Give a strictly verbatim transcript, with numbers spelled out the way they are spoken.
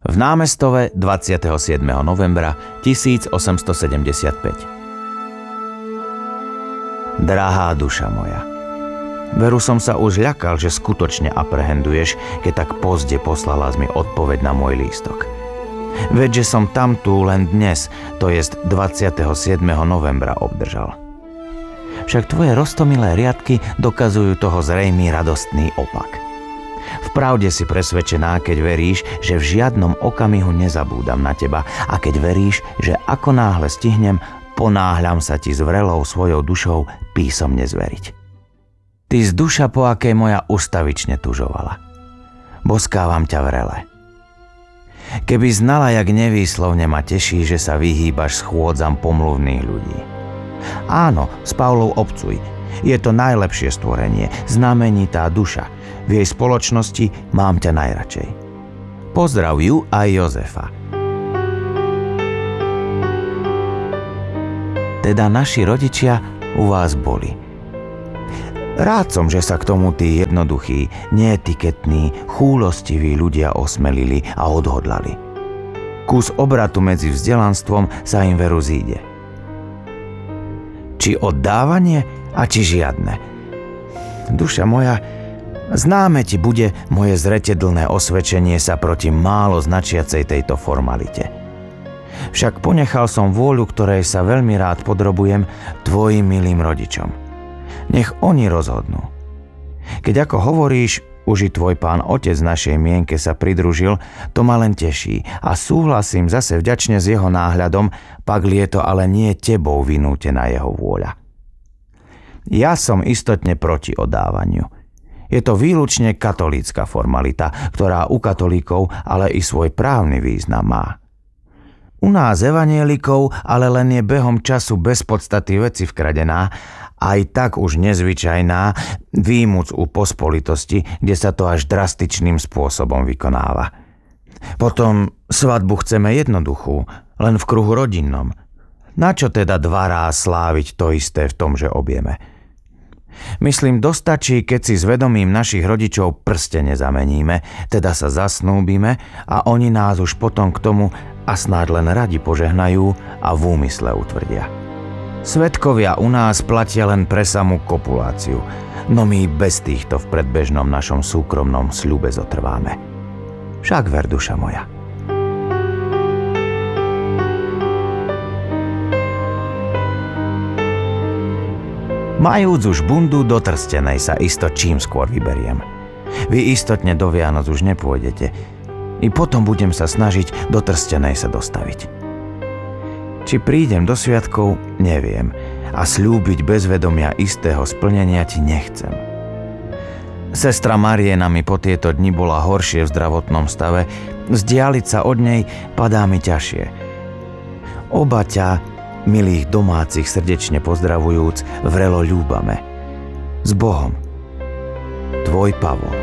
v Námestove dvadsiateho siedmeho novembra tisícosemstosedemdesiatpäť. Drahá duša moja, veru som sa už ľakal, že skutočne aprehenduješ, keď tak pozde poslala mi odpoveď na môj lístok. Veď, že som tam tu len dnes, to jest dvadsiateho siedmeho novembra obdržal. Však tvoje roztomilé riadky dokazujú toho zrejmý radostný opak. Vpravde si presvedčená, keď veríš, že v žiadnom okamihu nezabúdam na teba a keď veríš, že ako náhle stihnem, ponáhľam sa ti s vrelou svojou dušou písomne zveriť. Ty z duša, po akej moja ustavične tužovala. Boskávam ťa vrele. Keby znala, jak nevýslovne ma teší, že sa vyhýbaš schôdzam pomluvných ľudí. Áno, s Pavlou obcuj. Je to najlepšie stvorenie, znamenitá duša. V jej spoločnosti mám ťa najradšej. Pozdrav ju aj Jozefa. Teda naši rodičia u vás boli. Rád som, že sa k tomu tí jednoduchí, neetiketní, chúlostiví ľudia osmelili a odhodlali. Kus obratu medzi vzdelanstvom sa im veru zíde. Či oddávanie a či žiadne. Duša moja, známe ti bude moje zreteľné osvedčenie sa proti málo značiacej tejto formalite. Však ponechal som vôľu, ktorej sa veľmi rád podrobujem, tvojim milým rodičom. Nech oni rozhodnú. Keď ako hovoríš, už i tvoj pán otec našej mienke sa pridružil, to ma len teší a súhlasím zase vďačne s jeho náhľadom, pak je to ale nie tebou vynútená jeho vôľa. Ja som istotne proti oddávaniu. Je to výlučne katolícka formalita, ktorá u katolíkov ale i svoj právny význam má. U nás evanielikov ale len je behom času bez podstaty veci vkradená, aj tak už nezvyčajná, výjmuc u pospolitosti, kde sa to až drastičným spôsobom vykonáva. Potom svadbu chceme jednoduchú, len v kruhu rodinnom. Načo teda dvaráz sláviť to isté v tom, že objeme? Myslím, dostačí, keď si s vedomím našich rodičov prstene zameníme, teda sa zasnúbime a oni nás už potom k tomu a snáď len radi požehnajú a v úmysle utvrdia. Svedkovia u nás platia len pre samú kopuláciu, no my bez týchto v predbežnom našom súkromnom sľube zotrváme. Však ver, duša moja. Majúc už bundu, do Trstenej sa isto čím skôr vyberiem. Vy istotne do Vianoc už nepôjdete. I potom budem sa snažiť do Trstenej sa dostaviť. Či prídem do sviatkov, neviem. A sľúbiť bez vedomia istého splnenia ti nechcem. Sestra Mariena mi po tieto dni bola horšie v zdravotnom stave. Vzdialiť sa od nej padá mi ťažšie. Oba ťa, milých domácich srdečne pozdravujúc, vrelo ľúbame. S Bohom. Tvoj Pavol.